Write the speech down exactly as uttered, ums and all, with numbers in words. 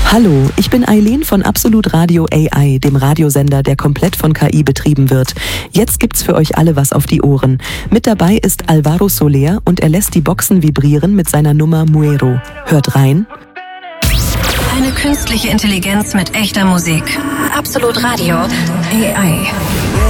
Hallo, ich bin Eileen von Absolut Radio A I, dem Radiosender, der komplett von K I betrieben wird. Jetzt gibt's für euch alle was auf die Ohren. Mit dabei ist Alvaro Soler und er lässt die Boxen vibrieren mit seiner Nummer Muero. Hört rein. Eine künstliche Intelligenz mit echter Musik. Absolut Radio A I.